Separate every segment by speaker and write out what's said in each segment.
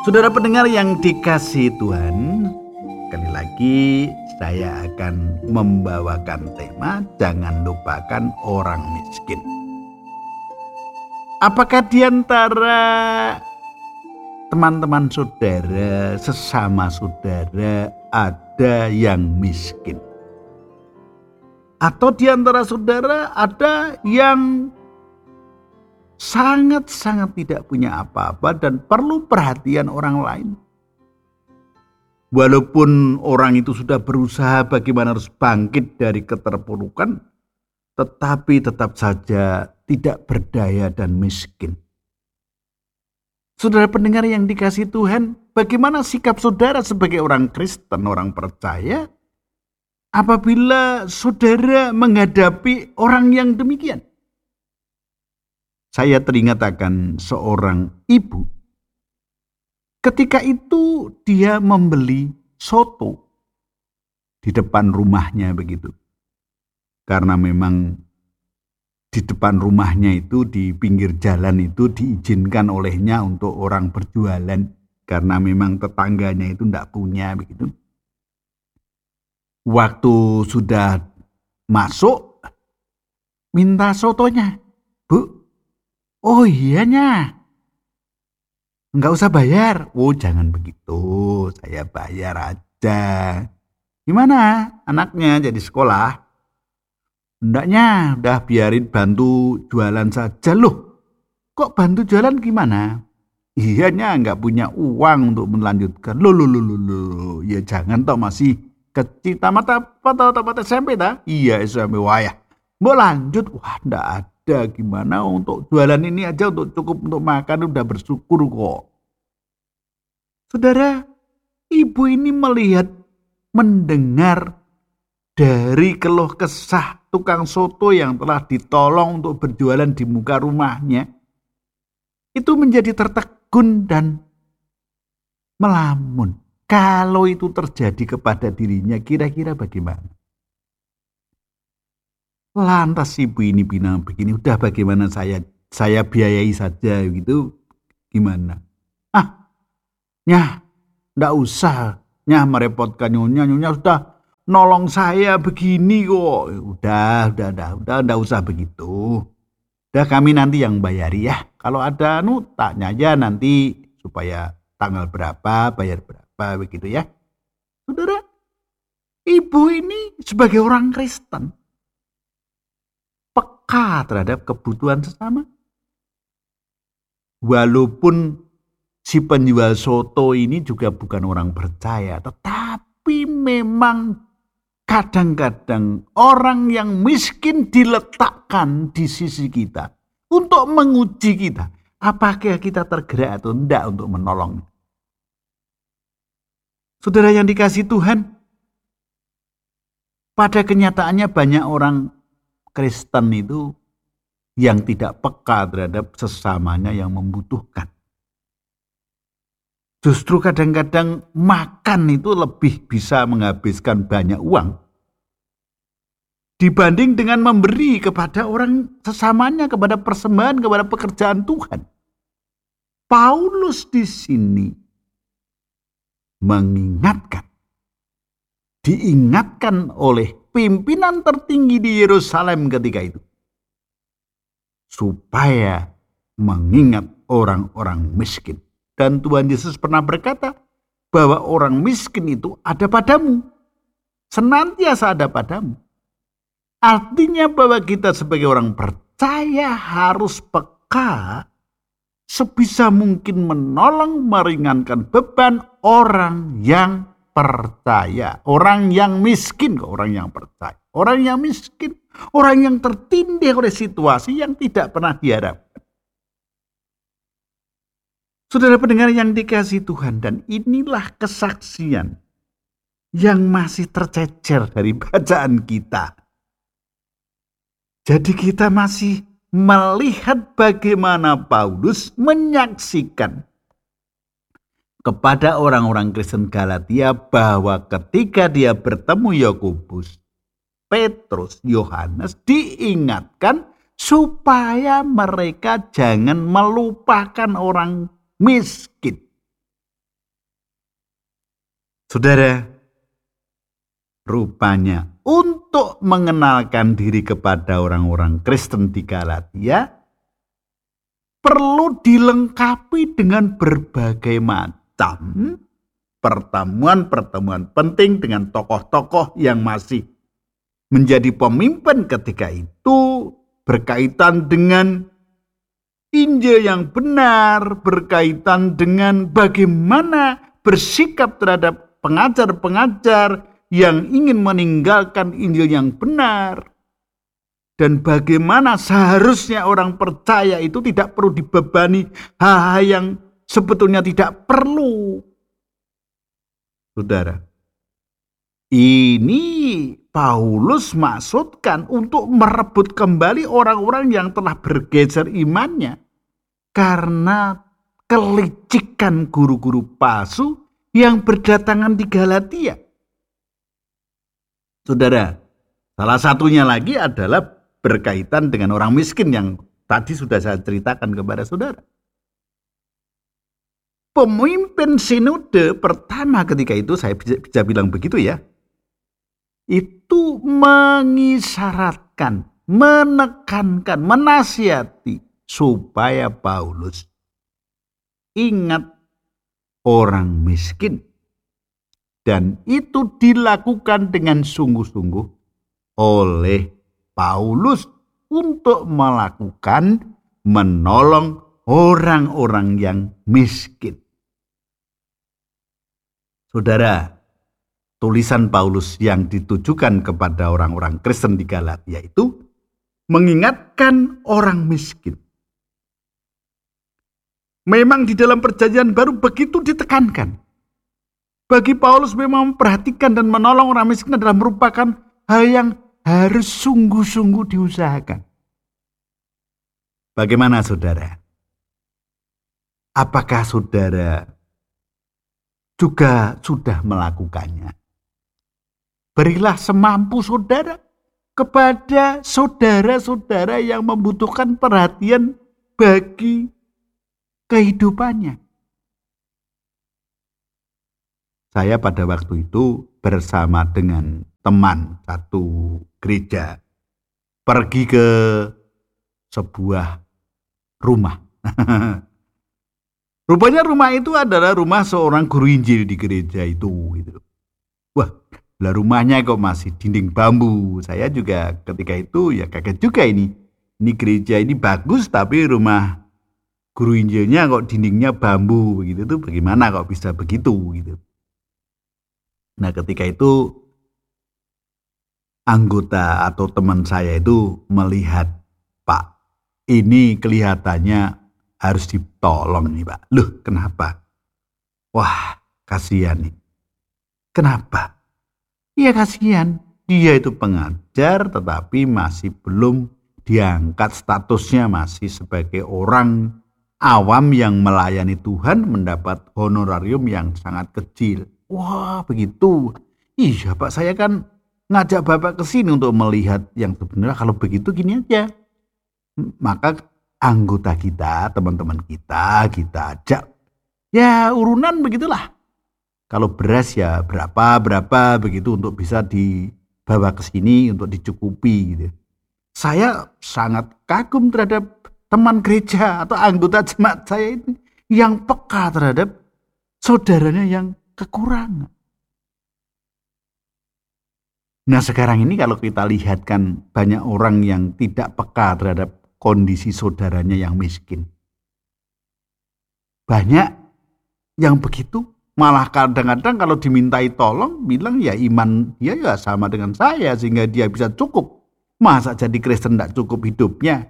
Speaker 1: Saudara pendengar yang dikasihi Tuhan, sekali lagi saya akan membawakan tema jangan lupakan orang miskin. Apakah di antara teman-teman saudara, sesama saudara ada yang miskin? Atau di antara saudara ada yang sangat-sangat tidak punya apa-apa dan perlu perhatian orang lain? Walaupun orang itu sudah berusaha bagaimana harus bangkit dari keterpurukan, tetapi tetap saja tidak berdaya dan miskin. Saudara pendengar yang dikasihi Tuhan, bagaimana sikap saudara sebagai orang Kristen, orang percaya, apabila saudara menghadapi orang yang demikian? Saya teringat akan seorang ibu. Ketika itu dia membeli soto di depan rumahnya begitu. Karena memang di depan rumahnya itu, di pinggir jalan itu diizinkan olehnya untuk orang berjualan. Karena memang tetangganya itu tidak punya begitu. Waktu sudah masuk, minta sotonya. Bu, oh iyanya, enggak usah bayar. Oh jangan begitu, saya bayar aja. Gimana anaknya jadi sekolah? Hendaknya udah biarin bantu jualan saja. Loh, kok bantu jualan gimana? Iyanya enggak punya uang untuk melanjutkan. Loh, ya jangan toh masih kecil. Tamat SMP dah? Iya SMP wayah. Mau lanjut? Wah enggak ada, gimana untuk jualan ini aja untuk cukup untuk makan udah bersyukur kok. Saudara, ibu ini mendengar dari keluh kesah tukang soto yang telah ditolong untuk berjualan di muka rumahnya, itu menjadi tertegun dan melamun. Kalau itu terjadi kepada dirinya, kira-kira bagaimana? Lantas ibu ini bilang begini, udah bagaimana saya biayai saja gitu, gimana? Nyah, ndak usah, nyah merepotkan nyonya sudah nolong saya begini kok. Udah, ndak usah begitu. Udah kami nanti yang bayari ya. Kalau ada tanya aja nanti supaya tanggal berapa, bayar berapa begitu ya. Saudara, ibu ini sebagai orang Kristen peka terhadap kebutuhan sesama. Walaupun si penjual soto ini juga bukan orang percaya, tetapi memang kadang-kadang orang yang miskin diletakkan di sisi kita untuk menguji kita. Apakah kita tergerak atau tidak untuk menolong? Saudara yang dikasihi Tuhan, pada kenyataannya banyak orang Kristen itu yang tidak peka terhadap sesamanya yang membutuhkan. Justru kadang-kadang makan itu lebih bisa menghabiskan banyak uang dibanding dengan memberi kepada orang sesamanya, kepada persembahan, kepada pekerjaan Tuhan. Paulus di sini diingatkan oleh pimpinan tertinggi di Yerusalem ketika itu, supaya mengingat orang-orang miskin. Dan Tuhan Yesus pernah berkata bahwa orang miskin itu ada padamu, senantiasa ada padamu. Artinya bahwa kita sebagai orang percaya harus peka sebisa mungkin menolong, meringankan beban orang yang percaya. Orang yang miskin ke orang yang percaya. Orang yang miskin, orang yang tertindih oleh situasi yang tidak pernah diharapkan. Saudara pendengar yang dikasihi Tuhan, dan inilah kesaksian yang masih tercecer dari bacaan kita. Jadi kita masih melihat bagaimana Paulus menyaksikan kepada orang-orang Kristen Galatia bahwa ketika dia bertemu Yakobus, Petrus, Yohanes, diingatkan supaya mereka jangan melupakan orang miskin. Saudara, rupanya untuk mengenalkan diri kepada orang-orang Kristen di Galatia perlu dilengkapi dengan berbagai macam pertemuan-pertemuan penting dengan tokoh-tokoh yang masih menjadi pemimpin ketika itu, berkaitan dengan Injil yang benar, berkaitan dengan bagaimana bersikap terhadap pengajar-pengajar yang ingin meninggalkan Injil yang benar. Dan bagaimana seharusnya orang percaya itu tidak perlu dibebani hal-hal yang sebetulnya tidak perlu. Saudara, ini Paulus maksudkan untuk merebut kembali orang-orang yang telah bergeser imannya karena kelicikan guru-guru palsu yang berdatangan di Galatia. Saudara, salah satunya lagi adalah berkaitan dengan orang miskin yang tadi sudah saya ceritakan kepada saudara. Pemimpin sinode pertama ketika itu, saya bisa bilang begitu ya, itu mengisyaratkan, menekankan, menasihati supaya Paulus ingat orang miskin. Dan itu dilakukan dengan sungguh-sungguh oleh Paulus untuk menolong orang-orang yang miskin. Saudara, tulisan Paulus yang ditujukan kepada orang-orang Kristen di Galatia itu mengingatkan orang miskin. Memang di dalam perjanjian baru begitu ditekankan. Bagi Paulus memang memperhatikan dan menolong orang miskin adalah merupakan hal yang harus sungguh-sungguh diusahakan. Bagaimana saudara? Apakah saudara juga sudah melakukannya? Berilah semampu saudara kepada saudara-saudara yang membutuhkan perhatian bagi kehidupannya. Saya pada waktu itu bersama dengan teman satu gereja pergi ke sebuah rumah. Rupanya rumah itu adalah rumah seorang guru Injil di gereja itu. Wah, lah rumahnya kok masih dinding bambu. Saya juga ketika itu ya kaget juga ini. Ini gereja ini bagus tapi rumah guru Injilnya kok dindingnya bambu begitu tuh, bagaimana kok bisa begitu gitu. Nah, ketika itu anggota atau teman saya itu melihat, Pak, ini kelihatannya harus ditolong nih Pak. Loh, kenapa? Wah, kasihan nih. Kenapa? Iya kasihan. Dia itu pengajar tetapi masih belum diangkat statusnya, masih sebagai orang awam yang melayani Tuhan mendapat honorarium yang sangat kecil. Wah, begitu. Iya Pak, saya kan ngajak Bapak ke sini untuk melihat yang sebenarnya. Kalau begitu gini aja. Maka anggota kita, teman-teman kita ajak. Ya urunan begitulah. Kalau beras ya berapa begitu untuk bisa dibawa ke sini untuk dicukupi gitu. Saya sangat kagum terhadap teman gereja atau anggota jemaat saya ini yang peka terhadap saudaranya yang kekurangan. Nah, sekarang ini kalau kita lihat kan banyak orang yang tidak peka terhadap kondisi saudaranya yang miskin. Banyak yang begitu, malah kadang-kadang kalau dimintai tolong bilang ya iman dia ya sama dengan saya sehingga dia bisa cukup. Masa jadi Kristen tidak cukup hidupnya?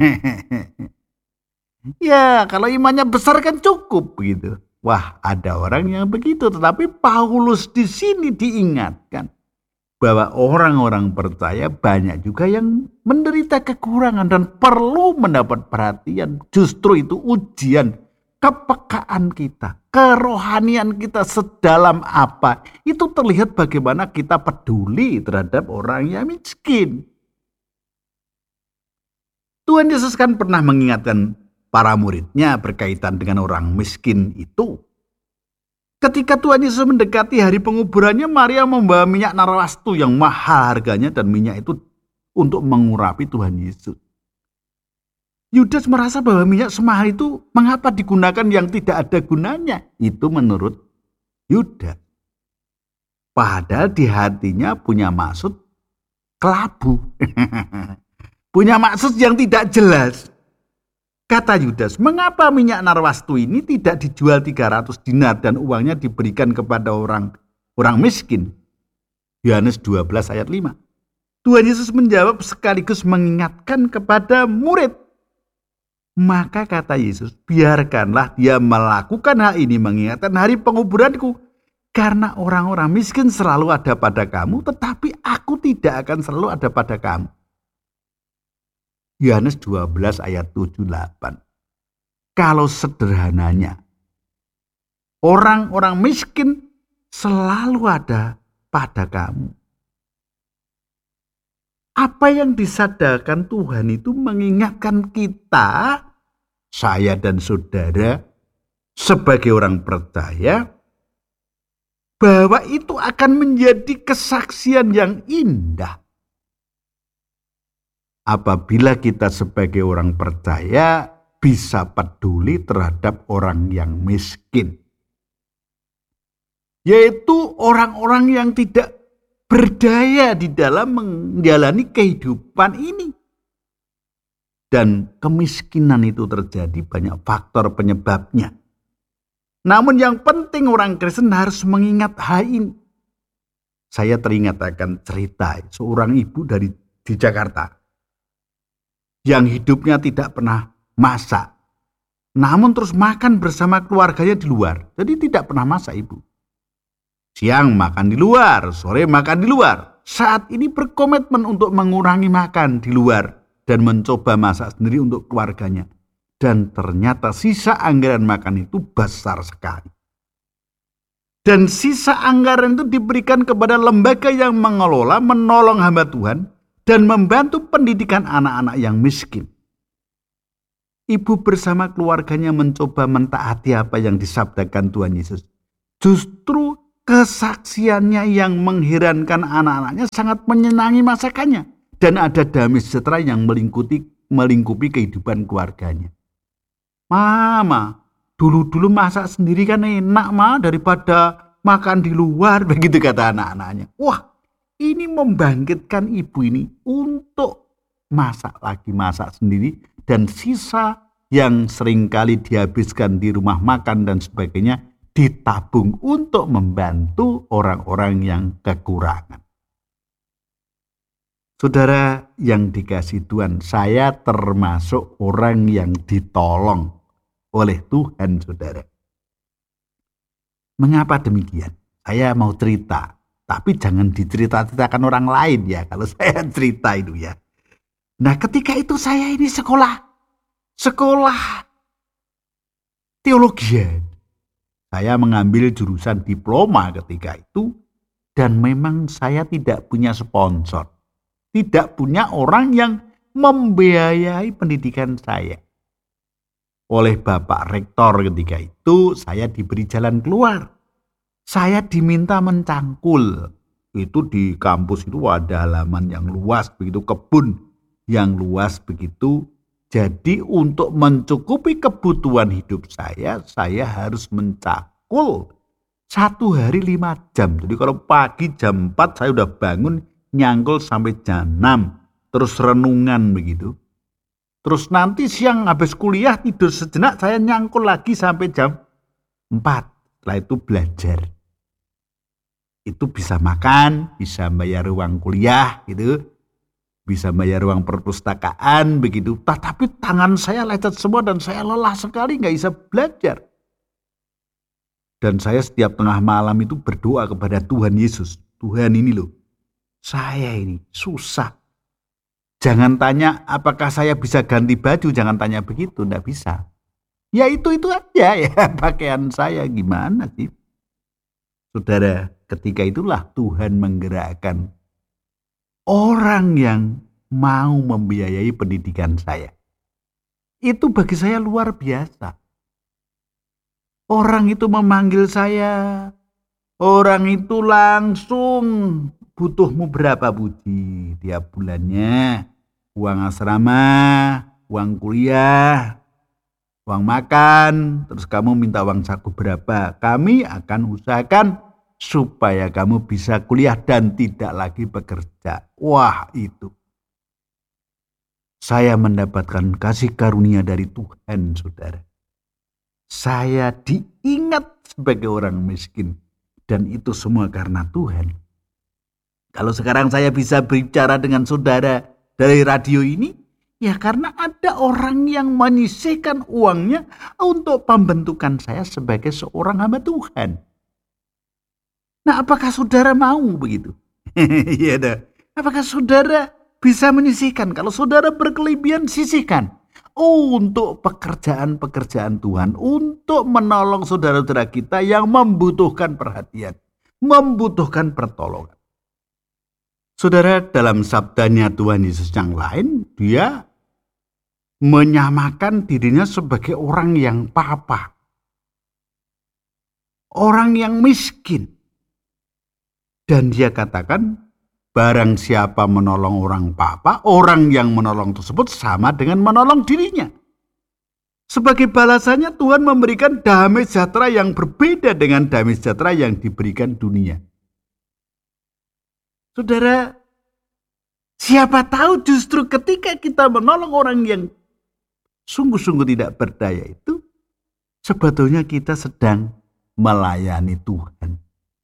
Speaker 1: Ya, kalau imannya besar kan cukup gitu. Wah, ada orang yang begitu, tetapi Paulus di sini diingatkan bahwa orang-orang percaya banyak juga yang menderita kekurangan dan perlu mendapat perhatian. Justru itu ujian kepekaan kita, kerohanian kita sedalam apa. Itu terlihat bagaimana kita peduli terhadap orang yang miskin. Tuhan Yesus kan pernah mengingatkan para muridnya berkaitan dengan orang miskin itu. Ketika Tuhan Yesus mendekati hari penguburannya, Maria membawa minyak narwastu yang mahal harganya, dan minyak itu untuk mengurapi Tuhan Yesus. Yudas merasa bahwa minyak semahal itu mengapa digunakan yang tidak ada gunanya. Itu menurut Yudas. Padahal di hatinya punya maksud kelabu. Punya maksud yang tidak jelas. Kata Yudas, mengapa minyak narwastu ini tidak dijual 300 dinar dan uangnya diberikan kepada orang miskin? Yohanes 12 ayat 5. Tuhan Yesus menjawab sekaligus mengingatkan kepada murid. Maka kata Yesus, biarkanlah dia melakukan hal ini, mengingatkan hari penguburanku. Karena orang-orang miskin selalu ada pada kamu, tetapi aku tidak akan selalu ada pada kamu. Yohanes 12 ayat 7-8. Kalau sederhananya, orang-orang miskin selalu ada pada kamu. Apa yang disadarkan Tuhan itu mengingatkan kita, saya dan saudara, sebagai orang percaya, bahwa itu akan menjadi kesaksian yang indah. Apabila kita sebagai orang percaya bisa peduli terhadap orang yang miskin. Yaitu orang-orang yang tidak berdaya di dalam menjalani kehidupan ini. Dan kemiskinan itu terjadi banyak faktor penyebabnya. Namun yang penting orang Kristen harus mengingat hal ini. Saya teringat akan cerita seorang ibu di Jakarta yang hidupnya tidak pernah masak, namun terus makan bersama keluarganya di luar. Jadi tidak pernah masak ibu. Siang makan di luar, sore makan di luar. Saat ini berkomitmen untuk mengurangi makan di luar dan mencoba masak sendiri untuk keluarganya. Dan ternyata sisa anggaran makan itu besar sekali. Dan sisa anggaran itu diberikan kepada lembaga yang mengelola, menolong hamba Tuhan, dan membantu pendidikan anak-anak yang miskin. Ibu bersama keluarganya mencoba mentaati apa yang disabdakan Tuhan Yesus. Justru kesaksiannya yang mengherankan anak-anaknya sangat menyenangi masakannya. Dan ada damai sejahtera yang melingkupi kehidupan keluarganya. Mama, dulu masak sendiri kan enak daripada makan di luar, begitu kata anak-anaknya. Wah, ini membangkitkan ibu ini untuk masak sendiri, dan sisa yang seringkali dihabiskan di rumah makan dan sebagainya ditabung untuk membantu orang-orang yang kekurangan. Saudara yang dikasihi Tuhan, saya termasuk orang yang ditolong oleh Tuhan, saudara. Mengapa demikian? Saya mau cerita. Tapi jangan dicerita-ceritakan orang lain ya, kalau saya cerita itu ya. Nah, ketika itu saya ini sekolah teologi. Saya mengambil jurusan diploma ketika itu, dan memang saya tidak punya sponsor. Tidak punya orang yang membiayai pendidikan saya. Oleh Bapak Rektor ketika itu, saya diberi jalan keluar. Saya diminta mencangkul. Itu di kampus itu ada halaman yang luas begitu, kebun yang luas begitu. Jadi untuk mencukupi kebutuhan hidup saya harus mencangkul 1 hari 5 jam. Jadi kalau pagi jam 4 saya udah bangun nyangkul sampai jam 6. Terus renungan begitu. Terus nanti siang habis kuliah tidur sejenak, saya nyangkul lagi sampai jam 4. Setelah itu belajar. Itu bisa makan, bisa bayar uang kuliah gitu, bisa bayar uang perpustakaan begitu. Tapi tangan saya lecet semua dan saya lelah sekali, gak bisa belajar. Dan saya setiap tengah malam itu berdoa kepada Tuhan Yesus. Tuhan, ini loh, saya ini susah. Jangan tanya apakah saya bisa ganti baju, jangan tanya begitu, gak bisa. Ya itu aja ya, pakaian saya gimana sih. Saudara, ketika itulah Tuhan menggerakkan orang yang mau membiayai pendidikan saya. Itu bagi saya luar biasa. Orang itu memanggil saya. Orang itu langsung, butuhmu berapa Budi tiap bulannya? Uang asrama, uang kuliah, uang makan, terus kamu minta uang saku berapa? Kami akan usahakan supaya kamu bisa kuliah dan tidak lagi bekerja. Wah, itu. Saya mendapatkan kasih karunia dari Tuhan, saudara. Saya diingat sebagai orang miskin. Dan itu semua karena Tuhan. Kalau sekarang saya bisa bicara dengan saudara dari radio ini, ya karena ada orang yang menyisihkan uangnya untuk pembentukan saya sebagai seorang hamba Tuhan. Nah, apakah saudara mau begitu? Iya dah. Apakah saudara bisa menyisihkan? Kalau saudara berkelebihan, sisihkan. Untuk pekerjaan-pekerjaan Tuhan, untuk menolong saudara-saudara kita yang membutuhkan perhatian, membutuhkan pertolongan. Saudara, dalam sabdanya Tuhan Yesus yang lain, dia menyamakan dirinya sebagai orang yang papa, orang yang miskin. Dan dia katakan, barang siapa menolong orang papa, orang yang menolong tersebut sama dengan menolong dirinya. Sebagai balasannya Tuhan memberikan damai sejahtera yang berbeda dengan damai sejahtera yang diberikan dunia. Saudara, siapa tahu justru ketika kita menolong orang yang sungguh-sungguh tidak berdaya itu, sebetulnya kita sedang melayani Tuhan.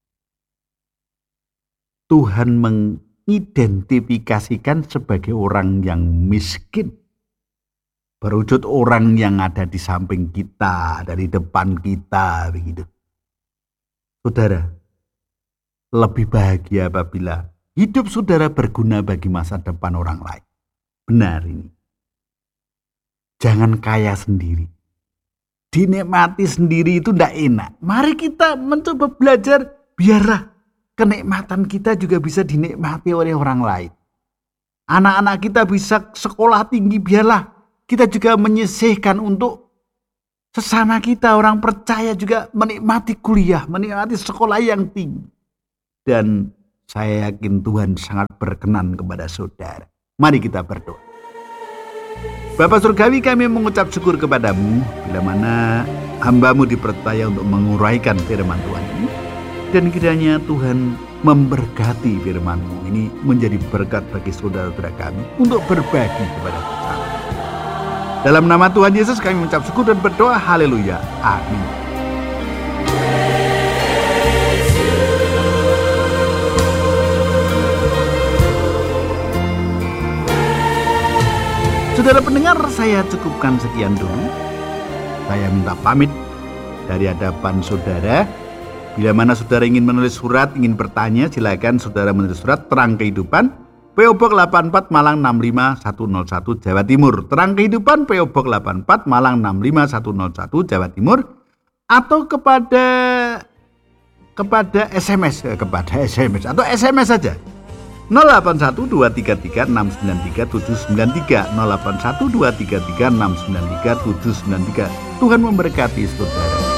Speaker 1: Tuhan mengidentifikasikan sebagai orang yang miskin. Berwujud orang yang ada di samping kita, dari depan kita, begitu. Saudara, lebih bahagia apabila hidup saudara berguna bagi masa depan orang lain. Benar ini. Jangan kaya sendiri. Dinikmati sendiri itu tidak enak. Mari kita mencoba belajar, biarlah kenikmatan kita juga bisa dinikmati oleh orang lain. Anak-anak kita bisa sekolah tinggi, biarlah kita juga menyisihkan untuk sesama kita. Orang percaya juga menikmati kuliah, menikmati sekolah yang tinggi. Dan saya yakin Tuhan sangat berkenan kepada saudara. Mari kita berdoa. Bapa Surgawi, kami mengucap syukur kepadamu bila mana hamba-Mu dipercaya untuk menguraikan firman Tuhan ini. Dan kiranya Tuhan memberkati firman-Mu ini menjadi berkat bagi saudara-saudara kami untuk berbagi kepada kita. Dalam nama Tuhan Yesus kami mengucap syukur dan berdoa. Haleluya. Amin. Saudara pendengar, saya cukupkan sekian dulu. Saya minta pamit dari hadapan saudara. Bila mana saudara ingin menulis surat, ingin bertanya, silakan saudara menulis surat Terang Kehidupan, PO Box 84 Malang 65101 Jawa Timur. Terang Kehidupan, PO Box 84 Malang 65101 Jawa Timur. Atau kepada SMS atau SMS saja. 081233693793 081233693793. Tuhan memberkati saudara.